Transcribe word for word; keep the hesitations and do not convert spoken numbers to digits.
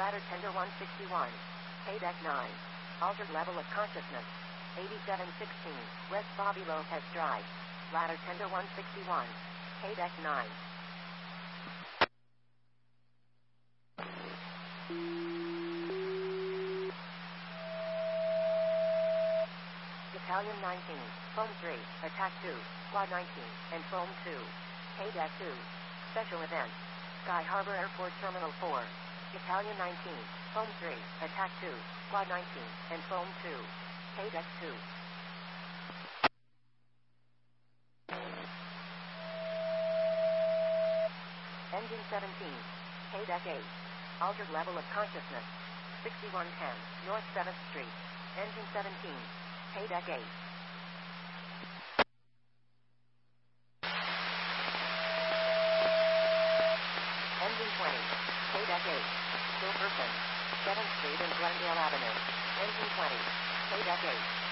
Ladder Tender one sixty-one. K-Deck nine. Altered level of consciousness. eighty-seven sixteen. West Bobby Lopez Drive. Ladder Tender one sixty-one. K-Deck nine. Battalion nineteen, Foam three, Attack two, Squad nineteen, and Foam two. K-Deck two. Special event. Sky Harbor Airport Terminal four. Battalion nineteen, Foam three, Attack two, Squad nineteen, and Foam two. K-Deck two. Engine seventeen. K-Deck eight. Altered level of consciousness. sixty-one ten, North seventh Street. Engine seventeen. K-Deck eight. Engine twenty. K-Deck eight. Silverton. seventh Street and Glendale Avenue. Engine twenty. K-Deck eight.